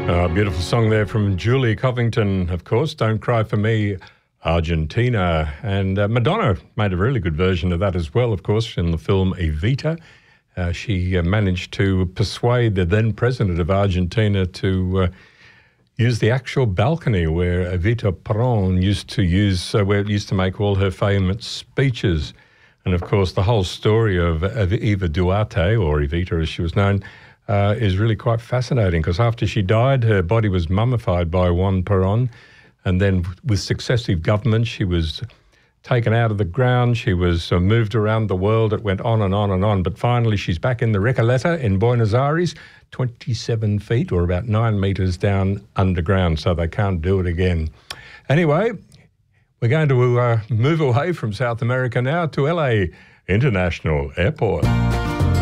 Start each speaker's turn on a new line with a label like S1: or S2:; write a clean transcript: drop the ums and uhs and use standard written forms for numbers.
S1: Beautiful song there from Julie Covington, of course, Don't Cry For Me, Argentina. And Madonna made a really good version of that as well, of course, in the film Evita. She managed to persuade the then president of Argentina to use the actual balcony where Evita Peron used to use, where it used to make all her famous speeches. And, of course, the whole story of Eva Duarte, or Evita as she was known, is really quite fascinating because after she died, her body was mummified by Juan Perón, and then with successive governments, she was taken out of the ground, she was moved around the world, it went on and on and on, but finally she's back in the Recoleta in Buenos Aires, 27 feet or about 9 metres down underground, so they can't do it again. Anyway, we're going to move away from South America now to LA International Airport.